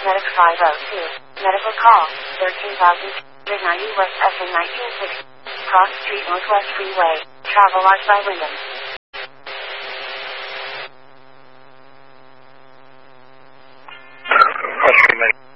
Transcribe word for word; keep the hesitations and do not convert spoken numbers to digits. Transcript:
Medic five oh two. Medical call, thirteen thousand two hundred ninety West F in nineteen sixty. Cross Street Northwest Freeway. Travelodge by Wyndham. Cross Street Medical.